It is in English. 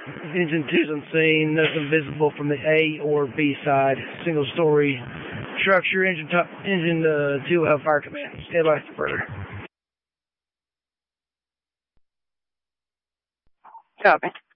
Engine 2's on scene. Nothing visible from the A or B side. Single story structure. Engine 2 will have fire command. Stand by for further. Copy.